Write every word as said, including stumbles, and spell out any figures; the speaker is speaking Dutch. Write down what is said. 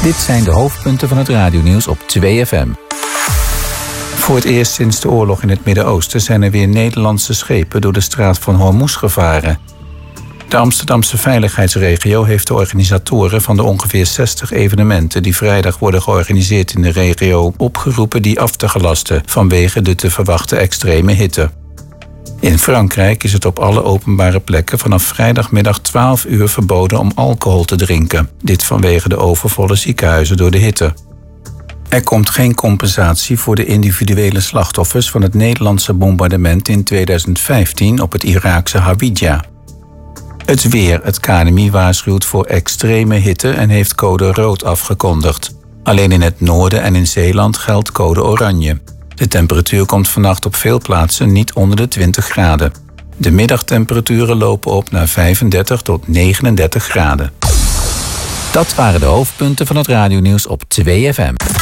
Dit zijn de hoofdpunten van het radionieuws op twee F M. Voor het eerst sinds de oorlog in het Midden-Oosten zijn er weer Nederlandse schepen door de straat van Hormuz gevaren. De Amsterdamse veiligheidsregio heeft de organisatoren van de ongeveer zestig evenementen die vrijdag worden georganiseerd in de regio opgeroepen die af te gelasten vanwege de te verwachten extreme hitte. In Frankrijk is het op alle openbare plekken vanaf vrijdagmiddag twaalf uur verboden om alcohol te drinken. Dit vanwege de overvolle ziekenhuizen door de hitte. Er komt geen compensatie voor de individuele slachtoffers van het Nederlandse bombardement in tweeduizend vijftien op het Iraakse Hawija. Het weer. Het K N M I waarschuwt voor extreme hitte en heeft code rood afgekondigd. Alleen in het noorden en in Zeeland geldt code oranje. De temperatuur komt vannacht op veel plaatsen niet onder de twintig graden. De middagtemperaturen lopen op naar vijfendertig tot negenendertig graden. Dat waren de hoofdpunten van het radionieuws op twee F M.